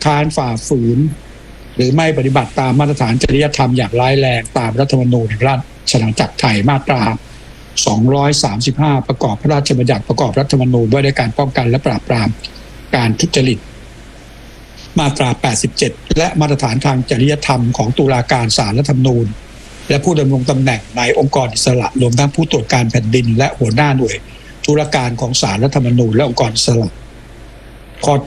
ค้านฝ่าฝืนหรือไม่ปฏิบัติตามมาตรฐานจริยธรรมอย่างร้ายแรงตามรัฐธรรมนูญแห่งราชอาณาจักรไทยมาตรา235ประกอบพระราชบัญญัติประกอบรัฐธรรมนูญว่าด้วยการป้องกันและปราบปรามการทุจริตมาตรา87และมาตรฐานทางจริยธรรมของตุลาการศาลรัฐธรรมนูญและผู้ดำรงตำแหน่งในองค์กรอิสระรวมทั้งผู้ตรวจการแผ่นดินและหัวหน้าหน่วยธุรการของศาลรัฐธรรมนูญและองค์กรอิสระข้อ